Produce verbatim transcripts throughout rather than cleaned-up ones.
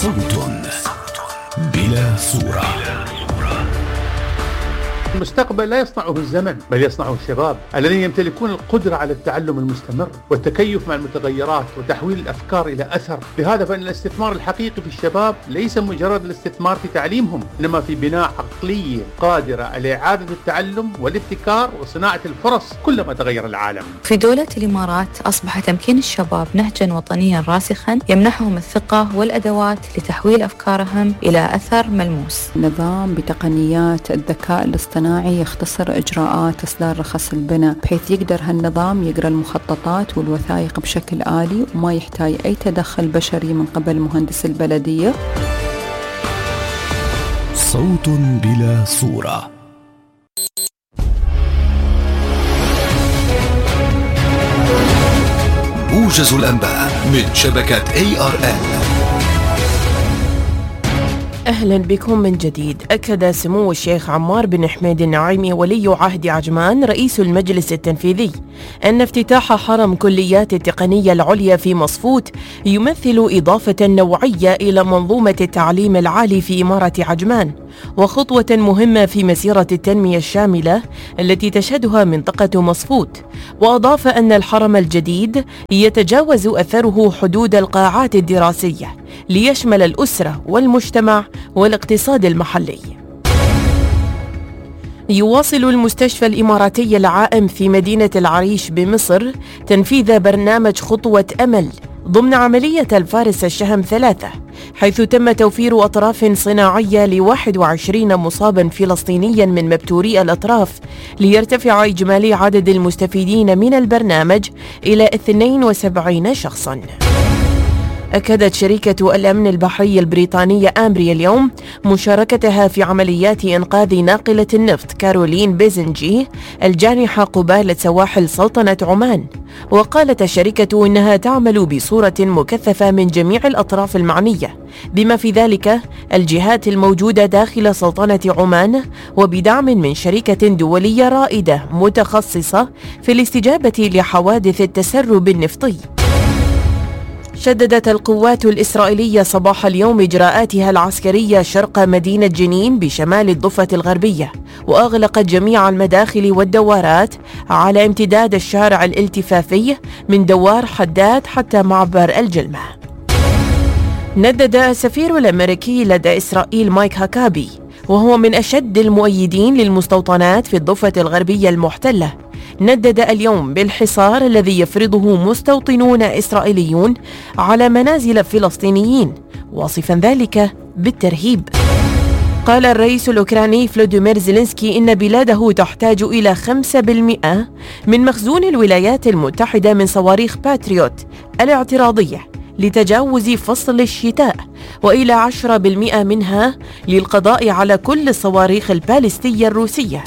صوت بلا صورة. المستقبل لا يصنعه الزمن بل يصنعه الشباب الذين يمتلكون القدرة على التعلم المستمر والتكيف مع المتغيرات وتحويل الأفكار إلى أثر. لهذا فإن الاستثمار الحقيقي في الشباب ليس مجرد الاستثمار في تعليمهم، إنما في بناء عقلية قادرة على إعادة التعلم والابتكار وصناعة الفرص كلما تغير العالم. في دولة الإمارات أصبح تمكين الشباب نهجا وطنيا راسخا يمنحهم الثقة والأدوات لتحويل أفكارهم إلى أثر ملموس. نظام بتقنيات الذكاء الاصطناعي يختصر إجراءات إصدار رخص البناء، بحيث يقدر هالنظام يقرأ المخططات والوثائق بشكل آلي وما يحتاج أي تدخل بشري من قبل مهندس البلدية. صوت بلا صورة. موجز الأنباء من شبكة إيه آر إل. أهلا بكم من جديد. أكد سمو الشيخ عمار بن حميد النعيمي ولي عهد عجمان رئيس المجلس التنفيذي أن افتتاح حرم كليات التقنية العليا في مصفوت يمثل إضافة نوعية إلى منظومة التعليم العالي في إمارة عجمان، وخطوة مهمة في مسيرة التنمية الشاملة التي تشهدها منطقة مصفوت. وأضاف أن الحرم الجديد يتجاوز أثره حدود القاعات الدراسية ليشمل الأسرة والمجتمع والاقتصاد المحلي. يواصل المستشفى الإماراتي العائم في مدينة العريش بمصر تنفيذ برنامج خطوة أمل ضمن عملية الفارس الشهم ثلاثة، حيث تم توفير أطراف صناعية لواحد وعشرين مصابا فلسطينيا من مبتوري الأطراف، ليرتفع إجمالي عدد المستفيدين من البرنامج إلى اثنين وسبعين شخصا. أكدت شركة الأمن البحري البريطانية آمبري اليوم مشاركتها في عمليات إنقاذ ناقلة النفط كارولين بيزنجي الجانحة قبالة سواحل سلطنة عمان. وقالت الشركة إنها تعمل بصورة مكثفة من جميع الأطراف المعنية، بما في ذلك الجهات الموجودة داخل سلطنة عمان، وبدعم من شركة دولية رائدة متخصصة في الاستجابة لحوادث التسرب النفطي. شددت القوات الإسرائيلية صباح اليوم إجراءاتها العسكرية شرق مدينة جنين بشمال الضفة الغربية، وأغلقت جميع المداخل والدوارات على امتداد الشارع الالتفافي من دوار حداد حتى معبر الجلمة. ندد السفير الأمريكي لدى إسرائيل مايك هاكابي، وهو من أشد المؤيدين للمستوطنات في الضفة الغربية المحتلة، ندد اليوم بالحصار الذي يفرضه مستوطنون إسرائيليون على منازل فلسطينيين، واصفا ذلك بالترهيب. قال الرئيس الأوكراني فلوديمير زيلينسكي إن بلاده تحتاج إلى خمسة بالمئة من مخزون الولايات المتحدة من صواريخ باتريوت الاعتراضية لتجاوز فصل الشتاء، وإلى عشرة بالمئة منها للقضاء على كل الصواريخ البالستية الروسية.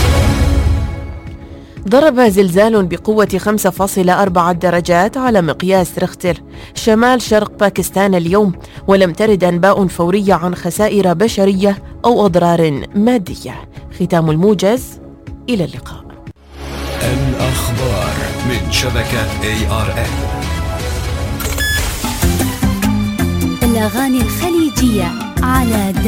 ضرب زلزال بقوة خمسة فاصلة أربعة درجات على مقياس ريختر شمال شرق باكستان اليوم، ولم ترد أنباء فورية عن خسائر بشرية أو أضرار مادية. ختام الموجز، إلى اللقاء. الأخبار من شبكة إيه آر إل. الأغاني الخليجية على